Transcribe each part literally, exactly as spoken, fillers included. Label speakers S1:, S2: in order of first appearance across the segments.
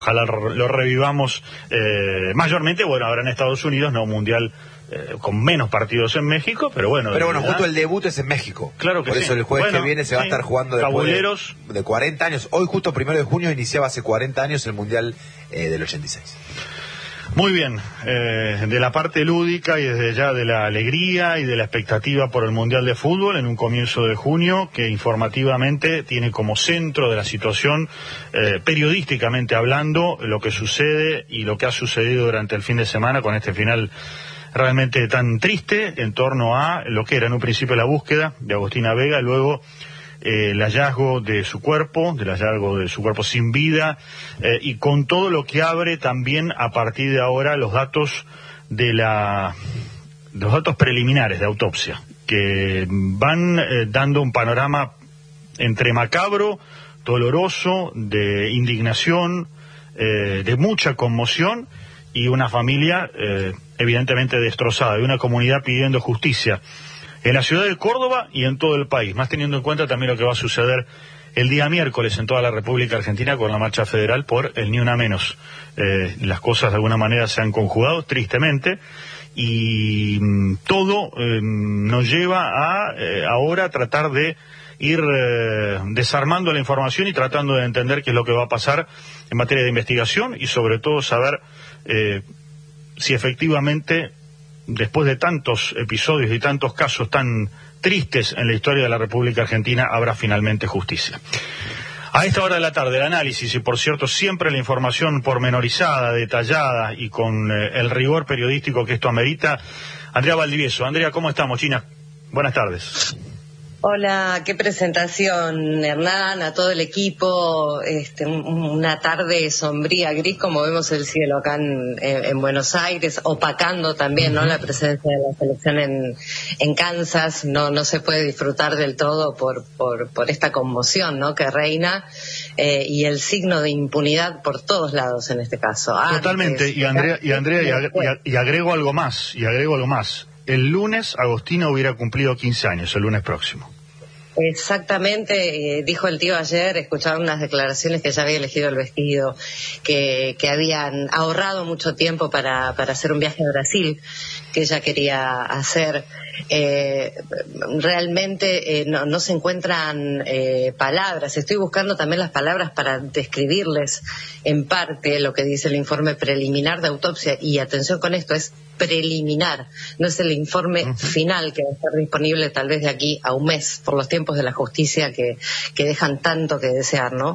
S1: Ojalá lo revivamos eh, mayormente, bueno, ahora en Estados Unidos, no mundial eh, con menos partidos en México, pero bueno.
S2: Pero bueno,
S1: ¿verdad?
S2: justo el debut es en México.
S1: Claro que
S2: Por
S1: sí.
S2: eso el jueves
S1: bueno,
S2: que viene se va
S1: sí.
S2: a estar jugando después
S1: Tabuleros.
S2: de, de cuarenta años. Hoy justo primero de junio iniciaba hace cuarenta años el mundial eh, del ochenta y seis.
S1: Muy bien, eh, de la parte lúdica y desde ya de la alegría y de la expectativa por el Mundial de Fútbol en un comienzo de junio que informativamente tiene como centro de la situación, eh, periodísticamente hablando, lo que sucede y lo que ha sucedido durante el fin de semana con este final realmente tan triste en torno a lo que era en un principio la búsqueda de Agostina Vega, luego Eh, el hallazgo de su cuerpo, del hallazgo de su cuerpo sin vida, eh, y con todo lo que abre también a partir de ahora los datos de la los datos preliminares de autopsia, que van eh, dando un panorama entre macabro, doloroso, de indignación, eh, de mucha conmoción, y una familia eh, evidentemente destrozada, y una comunidad pidiendo justicia en la ciudad de Córdoba y en todo el país, más teniendo en cuenta también lo que va a suceder el día miércoles en toda la República Argentina con la marcha federal por el Ni Una Menos. Eh, las cosas de alguna manera se han conjugado, tristemente, y mm, todo eh, nos lleva a eh, ahora tratar de ir eh, desarmando la información y tratando de entender qué es lo que va a pasar en materia de investigación y sobre todo saber eh, si efectivamente, después de tantos episodios y tantos casos tan tristes en la historia de la República Argentina, habrá finalmente justicia. A esta hora de la tarde, el análisis y, por cierto, siempre la información pormenorizada, detallada y con eh, el rigor periodístico que esto amerita. Andrea Valdivieso. Andrea, ¿cómo estamos, China? Buenas tardes.
S3: Hola, qué presentación, Hernán, a todo el equipo. Este, una tarde sombría, gris, como vemos el cielo acá en, en Buenos Aires, opacando también, ¿no?, la presencia de la selección en, en Kansas. No, no se puede disfrutar del todo por, por, por esta conmoción, ¿no?, que reina, eh, y el signo de impunidad por todos lados en este caso.
S1: Totalmente.
S3: Antes,
S1: y Andrea, y Andrea, y, ag- y agrego algo más, y agrego algo más. El lunes Agostina hubiera cumplido quince años, el lunes próximo.
S3: Exactamente, eh, dijo el tío ayer, escuchaba unas declaraciones que ya había elegido el vestido, que, que habían ahorrado mucho tiempo para, para hacer un viaje a Brasil, que ella quería hacer. Eh, realmente eh, no, no se encuentran eh, palabras. Estoy buscando también las palabras para describirles en parte lo que dice el informe preliminar de autopsia, y atención con esto, es preliminar, no es el informe uh-huh. final, que va a estar disponible tal vez de aquí a un mes por los tiempos de la justicia que, que dejan tanto que desear, ¿no?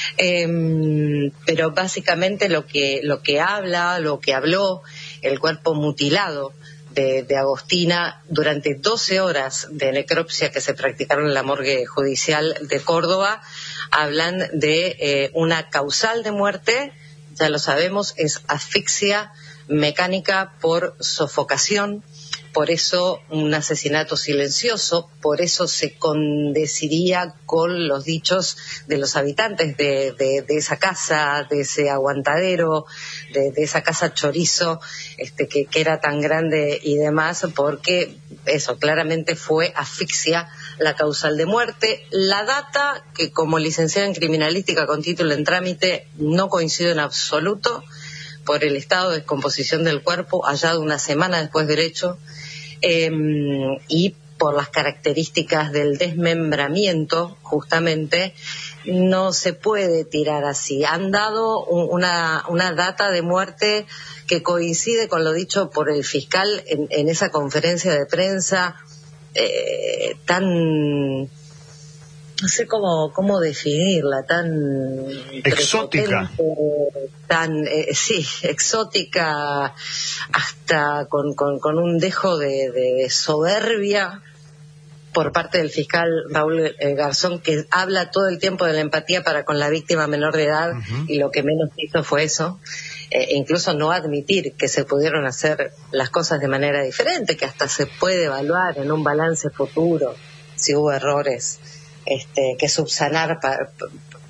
S3: Eh, pero básicamente lo que, lo que habla, lo que habló el cuerpo mutilado De, de Agostina durante doce horas de necropsia que se practicaron en la morgue judicial de Córdoba, hablan de eh, una causal de muerte, ya lo sabemos, es asfixia mecánica por sofocación. Por eso un asesinato silencioso, por eso se condeciría con los dichos de los habitantes de, de, de esa casa, de ese aguantadero, de, de esa casa chorizo, este, que, que era tan grande y demás, porque eso claramente fue asfixia la causal de muerte. La data, que como licenciada en criminalística con título en trámite no coincide en absoluto, por el estado de descomposición del cuerpo hallado una semana después del hecho, eh, y por las características del desmembramiento, justamente, no se puede tirar así. Han dado un, una, una data de muerte que coincide con lo dicho por el fiscal en, en esa conferencia de prensa, eh, tan... no sé cómo cómo definirla, tan
S1: exótica,
S3: tan eh, sí, exótica, hasta con, con, con un dejo de, de soberbia por parte del fiscal Raúl eh, Garzón, que habla todo el tiempo de la empatía para con la víctima menor de edad, uh-huh. y lo que menos hizo fue eso, eh, incluso no admitir que se pudieron hacer las cosas de manera diferente, que hasta se puede evaluar en un balance futuro si hubo errores Este, que subsanar pa,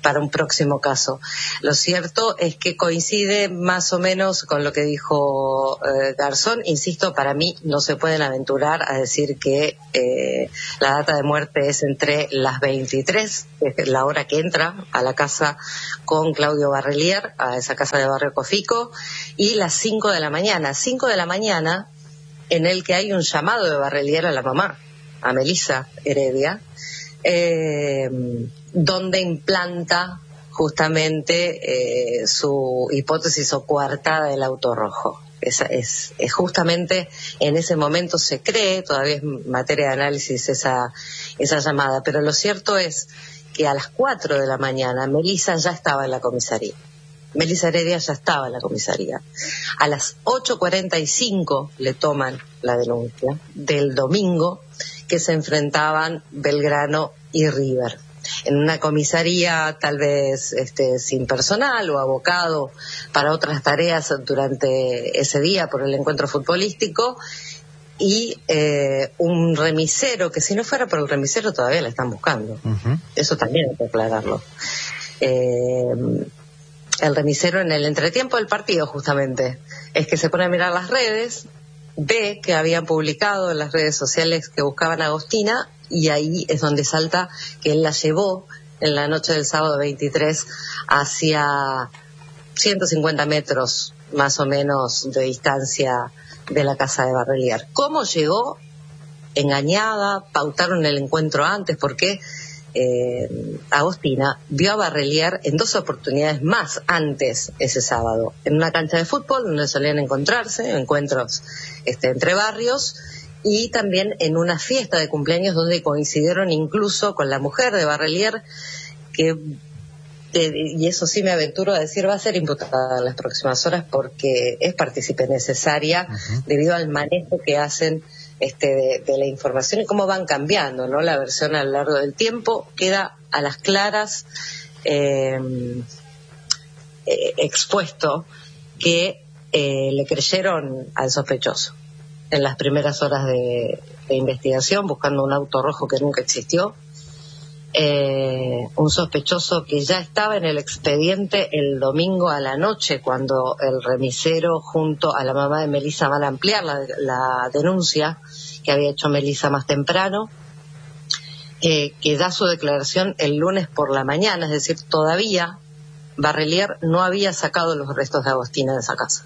S3: para un próximo caso. Lo cierto es que coincide más o menos con lo que dijo eh, Garzón. Insisto, para mí no se pueden aventurar a decir que eh, la data de muerte es entre las veintitrés, es la hora que entra a la casa con Claudio Barrelier, a esa casa de Barrio Cofico, y las cinco de la mañana. cinco de la mañana en el que hay un llamado de Barrelier a la mamá, a Melissa Heredia, eh, donde implanta justamente eh, su hipótesis o coartada del auto rojo. Es, es, es justamente en ese momento se cree, todavía es materia de análisis esa, esa llamada, pero lo cierto es que a las cuatro de la mañana Melissa ya estaba en la comisaría. Melissa Heredia ya estaba en la comisaría. A las ocho cuarenta y cinco le toman la denuncia del domingo que se enfrentaban Belgrano y River. En una comisaría tal vez este, sin personal o abocado para otras tareas durante ese día por el encuentro futbolístico, y eh, un remisero que si no fuera por el remisero todavía la están buscando. Uh-huh. Eso también hay que aclararlo. Eh, el remisero en el entretiempo del partido justamente es que se pone a mirar las redes, ve que habían publicado en las redes sociales que buscaban a Agostina, y ahí es donde salta que él la llevó en la noche del sábado veintitrés hacia ciento cincuenta metros más o menos de distancia de la casa de Barrelier. ¿Cómo llegó? Engañada, pautaron el encuentro antes porque eh, Agostina vio a Barrelier en dos oportunidades más antes ese sábado, en una cancha de fútbol donde solían encontrarse, encuentros este, entre barrios, y también en una fiesta de cumpleaños donde coincidieron incluso con la mujer de Barrelier, que, eh, y eso sí me aventuro a decir, va a ser imputada en las próximas horas porque es partícipe necesaria uh-huh. debido al manejo que hacen este, de, de la información y cómo van cambiando, ¿no? La versión a lo largo del tiempo queda a las claras eh, eh, expuesto que eh, le creyeron al sospechoso en las primeras horas de, de investigación, buscando un auto rojo que nunca existió, eh, un sospechoso que ya estaba en el expediente el domingo a la noche, cuando el remisero junto a la mamá de Melissa van a ampliar la, la denuncia que había hecho Melissa más temprano, eh, que da su declaración el lunes por la mañana, es decir, todavía Barrelier no había sacado los restos de Agostina de esa casa.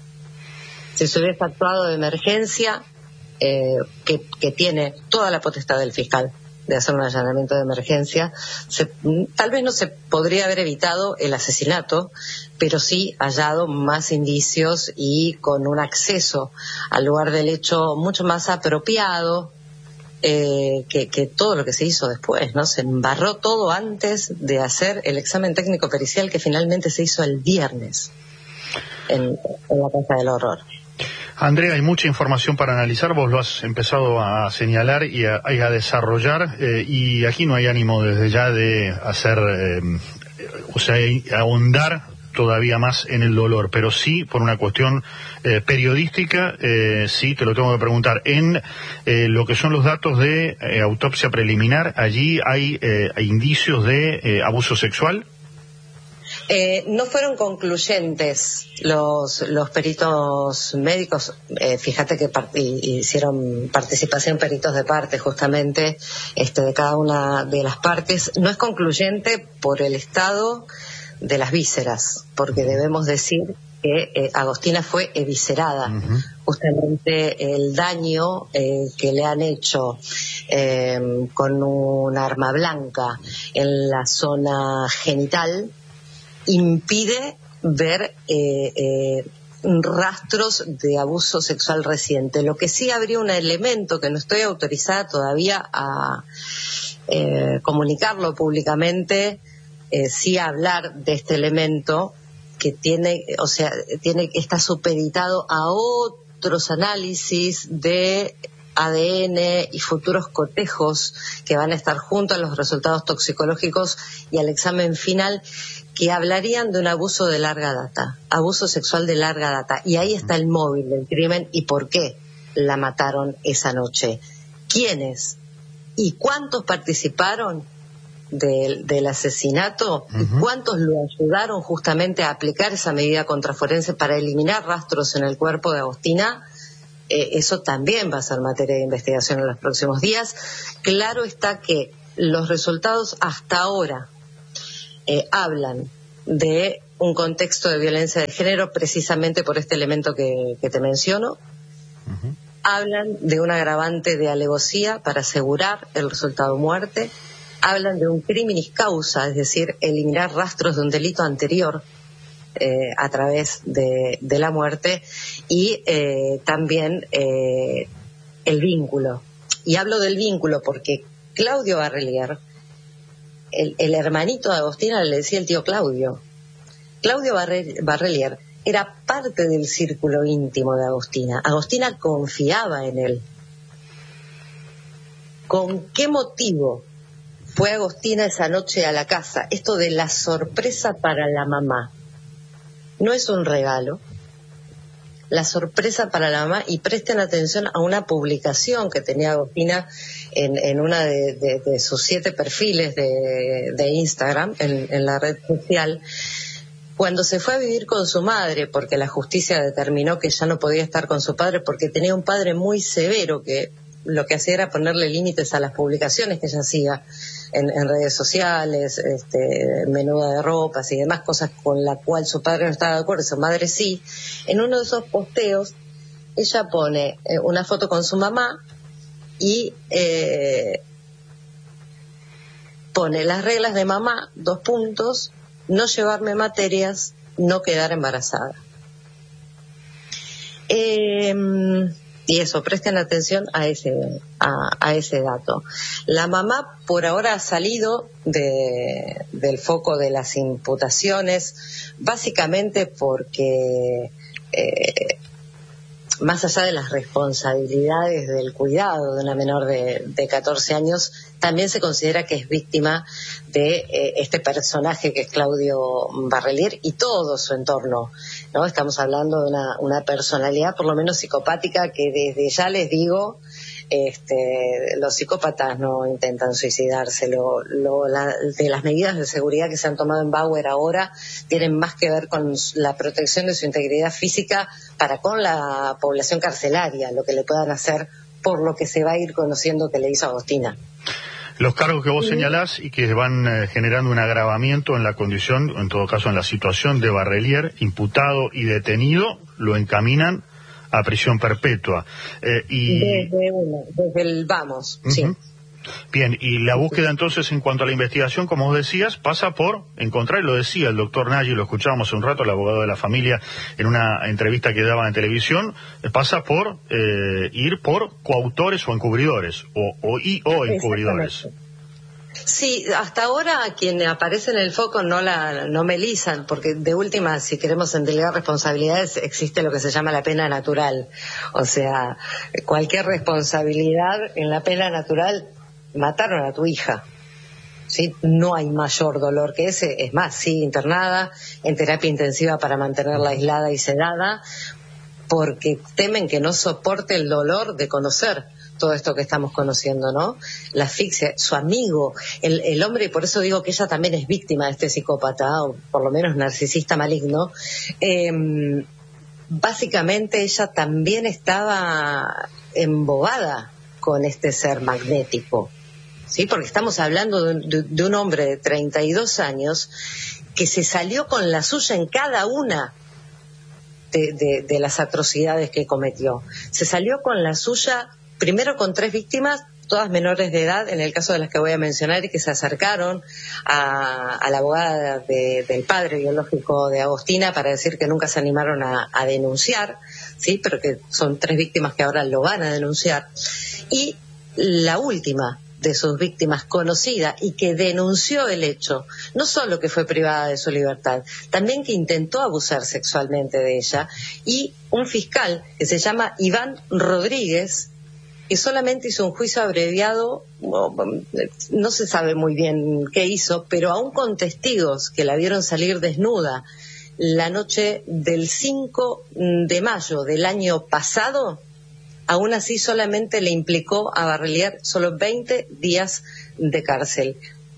S3: Si se hubiese actuado de emergencia, eh, que, que tiene toda la potestad del fiscal de hacer un allanamiento de emergencia, se, tal vez no se podría haber evitado el asesinato, pero sí hallado más indicios y con un acceso al lugar del hecho mucho más apropiado eh, que, que todo lo que se hizo después, ¿no? Se embarró todo antes de hacer el examen técnico pericial que finalmente se hizo el viernes en, en la Casa del Horror.
S1: Andrea, hay mucha información para analizar, vos lo has empezado a señalar y a, y a desarrollar, eh, y aquí no hay ánimo desde ya de hacer, eh, o sea, ahondar todavía más en el dolor, pero sí, por una cuestión eh, periodística, eh, sí, te lo tengo que preguntar, en eh, lo que son los datos de eh, autopsia preliminar, allí hay, eh, hay indicios de eh, abuso sexual.
S3: Eh, no fueron concluyentes los los peritos médicos. Eh, fíjate que part- hicieron participación peritos de parte justamente este de cada una de las partes. No es concluyente por el estado de las vísceras, porque debemos decir que eh, Agostina fue eviscerada. Uh-huh. Justamente el daño eh, que le han hecho eh, con un arma blanca en la zona genital impide ver eh, eh, rastros de abuso sexual reciente. Lo que sí habría un elemento que no estoy autorizada todavía a eh, comunicarlo públicamente, eh, sí a hablar de este elemento que tiene, o sea, tiene está supeditado a otros análisis de A D N y futuros cotejos que van a estar junto a los resultados toxicológicos y al examen final, que hablarían de un abuso de larga data, abuso sexual de larga data. Y ahí está el móvil del crimen y por qué la mataron esa noche. ¿Quiénes y cuántos participaron? del, del asesinato, uh-huh. y cuántos lo ayudaron justamente a aplicar esa medida contraforense para eliminar rastros en el cuerpo de Agostina, eh, eso también va a ser materia de investigación en los próximos días. Claro está que los resultados hasta ahora eh, hablan de un contexto de violencia de género precisamente por este elemento que, que te menciono. Uh-huh. Hablan de un agravante de alevosía para asegurar el resultado muerte. Hablan de un criminis causa, es decir, eliminar rastros de un delito anterior eh, a través de, de la muerte, y eh, también eh, el vínculo. Y hablo del vínculo porque Claudio Barrelier, el, el hermanito de Agostina, le decía el tío Claudio. Claudio Barrelier era parte del círculo íntimo de Agostina. Agostina confiaba en él. ¿Con qué motivo fue Agostina esa noche a la casa? Esto de la sorpresa para la mamá. No es un regalo. La sorpresa para la mamá, y presten atención a una publicación que tenía Agostina en, en una de, de, de sus siete perfiles de, de Instagram, en, en la red social, cuando se fue a vivir con su madre, porque la justicia determinó que ya no podía estar con su padre porque tenía un padre muy severo que lo que hacía era ponerle límites a las publicaciones que ella hacía en, en redes sociales, este, menuda de ropas y demás cosas con la cual su padre no estaba de acuerdo, su madre sí. En uno de esos posteos ella pone eh, una foto con su mamá y eh, pone las reglas de mamá, dos puntos, no llevarme materias, no quedar embarazada. Eh, Y eso, presten atención a ese, a, a ese dato. La mamá por ahora ha salido de, del foco de las imputaciones, básicamente porque, eh, más allá de las responsabilidades del cuidado de una menor de, de catorce años, también se considera que es víctima de eh, este personaje que es Claudio Barrelier y todo su entorno, ¿no? Estamos hablando de una, una personalidad por lo menos psicopática que desde ya les digo, este, los psicópatas no intentan suicidarse. Lo, lo, la, de las medidas de seguridad que se han tomado en Bauer ahora tienen más que ver con la protección de su integridad física para con la población carcelaria, lo que le puedan hacer por lo que se va a ir conociendo que le hizo Agostina.
S1: Los cargos que vos señalás y que van eh, generando un agravamiento en la condición, en todo caso en la situación de Barrelier, imputado y detenido, lo encaminan a prisión perpetua. Eh, y...
S3: Desde, uno, desde el vamos, uh-huh. Sí.
S1: Bien, y la búsqueda entonces en cuanto a la investigación, como vos decías, pasa por encontrar, y lo decía el doctor Nagy, lo escuchábamos hace un rato, el abogado de la familia, en una entrevista que daba en televisión, pasa por eh, ir por coautores o encubridores, o, o y o encubridores.
S3: Sí, hasta ahora quien aparece en el foco no la no Melizan, porque de última, si queremos endelegar responsabilidades, existe lo que se llama la pena natural. O sea, cualquier responsabilidad en la pena natural, mataron a tu hija. ¿Sí? No hay mayor dolor que ese. Es más, sigue internada en terapia intensiva para mantenerla aislada y sedada, porque temen que no soporte el dolor de conocer todo esto que estamos conociendo, ¿no? La asfixia, su amigo, el, el hombre, y por eso digo que ella también es víctima de este psicópata, o por lo menos narcisista maligno. Eh, básicamente ella también estaba embobada con este ser magnético, ¿sí? Porque estamos hablando de, de, de un hombre de treinta y dos años que se salió con la suya en cada una de, de, de las atrocidades que cometió. Se salió con la suya primero con tres víctimas, todas menores de edad, en el caso de las que voy a mencionar, y que se acercaron a, a la abogada de, del padre biológico de Agostina para decir que nunca se animaron a, a denunciar, sí, pero que son tres víctimas que ahora lo van a denunciar. Y la última de sus víctimas conocida y que denunció el hecho, no solo que fue privada de su libertad, también que intentó abusar sexualmente de ella, y un fiscal que se llama Iván Rodríguez, que solamente hizo un juicio abreviado, no se sabe muy bien qué hizo, pero aún con testigos que la vieron salir desnuda la noche del cinco de mayo del año pasado, aún así solamente le implicó a Barrelier solo veinte días de cárcel.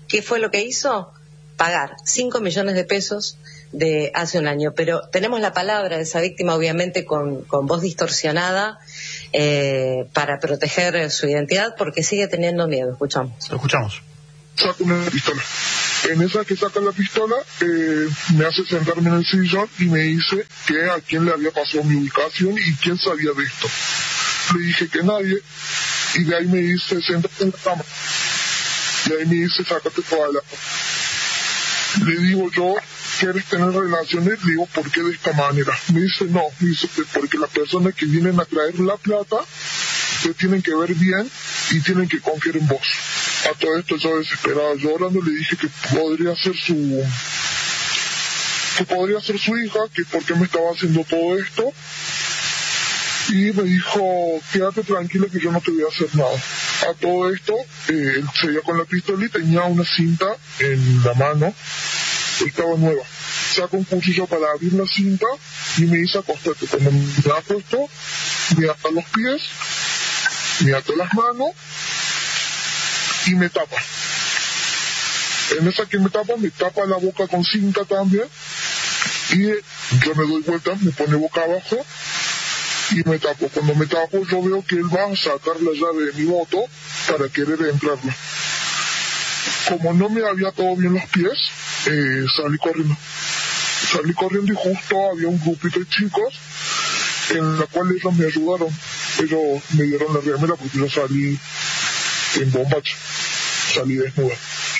S3: ¿Qué fue lo que hizo? Pagar cinco millones de pesos de hace un año. Pero tenemos la palabra de esa víctima, obviamente con, con voz distorsionada, eh, para proteger su identidad, porque sigue teniendo miedo. Escuchamos.
S1: Lo escuchamos.
S4: Saca una pistola. En esa que saca la pistola, eh, me hace sentarme en el sillón y me dice que a quién le había pasado mi ubicación y quién sabía de esto. Le dije que nadie, y de ahí me dice, siéntate en la cama. Y de ahí me dice, sácate toda la... Le digo yo, ¿quieres tener relaciones? Le digo, ¿por qué de esta manera? Me dice, no, me dice, porque las personas que vienen a traer la plata te tienen que ver bien y tienen que confiar en vos. A todo esto yo desesperado llorando le dije que podría ser su que podría ser su hija, que por qué me estaba haciendo todo esto, y me dijo, quédate tranquila que yo no te voy a hacer nada. A todo esto, eh, él seguía con la pistola y tenía una cinta en la mano, estaba nueva. Saca un cuchillo para abrir la cinta y me dice, acostate. Cuando me acuesto, me ata los pies, me ata las manos y me tapa. En esa que me tapa, me tapa la boca con cinta también, y yo me doy vuelta, me pone boca abajo y me tapo. Cuando me tapo, yo veo que él va a sacar la llave de mi moto para querer entrarla. Como no me había atado bien los pies, eh, salí corriendo. Salí corriendo y justo había un grupito de chicos en la cual ellos me ayudaron. Ellos me dieron la remera porque yo salí en bombacha, salí desnuda.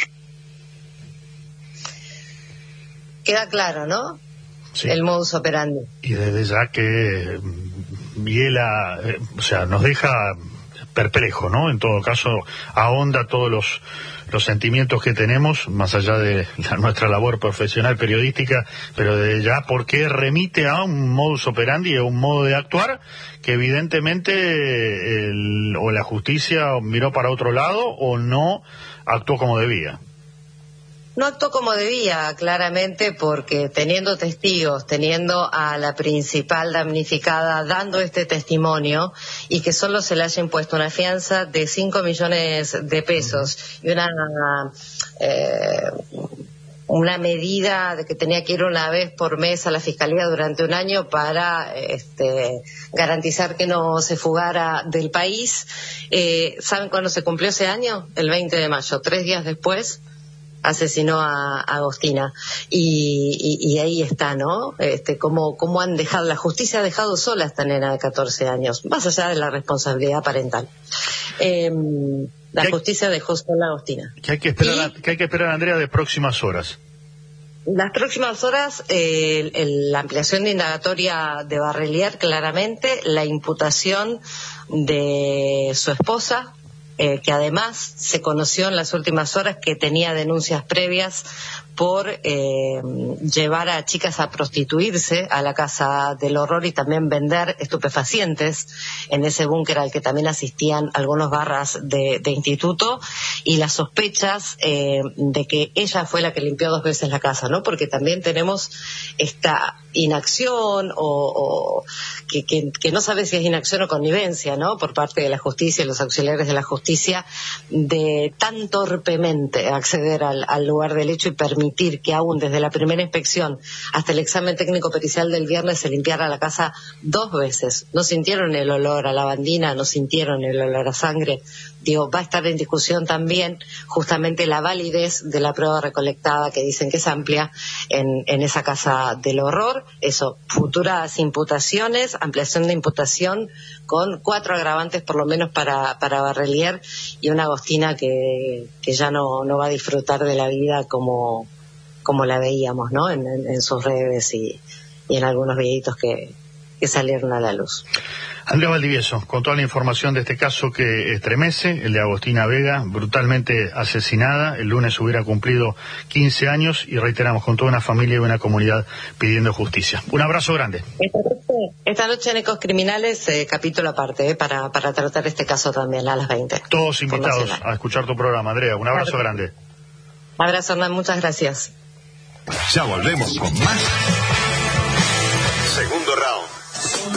S3: Queda claro, ¿no?
S1: Sí.
S3: El modus operandi.
S1: Y desde ya que Viela, eh, o sea, nos deja perplejo, ¿no? En todo caso, ahonda todos los los sentimientos que tenemos, más allá de la, nuestra labor profesional periodística, pero de ya porque remite a un modus operandi, a un modo de actuar que evidentemente el, o la justicia miró para otro lado o no actuó como debía.
S3: No actuó como debía, claramente, porque teniendo testigos, teniendo a la principal damnificada dando este testimonio y que solo se le haya impuesto una fianza de cinco millones de pesos y una eh, una medida de que tenía que ir una vez por mes a la fiscalía durante un año para este, garantizar que no se fugara del país. Eh, ¿Saben cuándo se cumplió ese año? El veinte de mayo, tres días después asesinó a, a Agostina, y, y, y ahí está, ¿no? Este, cómo, cómo han dejado, la justicia ha dejado sola a esta nena de catorce años, más allá de la responsabilidad parental. Eh, la
S1: ¿Qué?
S3: Justicia dejó sola a Agostina.
S1: Que hay que esperar,
S3: Y,
S1: a, que hay que esperar, Andrea, de próximas horas.
S3: Las próximas horas, eh, el, el, la ampliación de indagatoria de Barrelier, claramente, la imputación de su esposa, Eh, que además se conoció en las últimas horas que tenía denuncias previas por eh, llevar a chicas a prostituirse a la Casa del Horror y también vender estupefacientes en ese búnker al que también asistían algunos barras de, de instituto, y las sospechas eh, de que ella fue la que limpió dos veces la casa, ¿no? Porque también tenemos esta inacción o, o que, que, que no sabe si es inacción o connivencia, ¿no? Por parte de la justicia y los auxiliares de la justicia, de tan torpemente acceder al, al lugar del hecho y permitir que aún desde la primera inspección hasta el examen técnico pericial del viernes se limpiara la casa dos veces. No sintieron el olor a lavandina, no sintieron el olor a sangre. Digo, va a estar en discusión también justamente la validez de la prueba recolectada, que dicen que es amplia, en, en esa Casa del Horror. Eso, futuras imputaciones, ampliación de imputación con cuatro agravantes por lo menos para, para Barrelier, y una Agostina que, que ya no, no va a disfrutar de la vida como, como la veíamos, ¿no? En, en, en sus redes y, y en algunos videitos que, que salieron a la luz.
S1: Andrea Valdivieso, con toda la información de este caso que estremece, el de Agostina Vega, brutalmente asesinada. El lunes hubiera cumplido quince años y reiteramos, con toda una familia y una comunidad pidiendo justicia. Un abrazo grande.
S3: Esta noche, esta noche en Ecos Criminales, eh, capítulo aparte, eh, para, para tratar este caso también a las veinte.
S1: Todos invitados a escuchar tu programa, Andrea. Un abrazo grande.
S3: Abrazo, Hernán, muchas gracias.
S5: Ya volvemos con más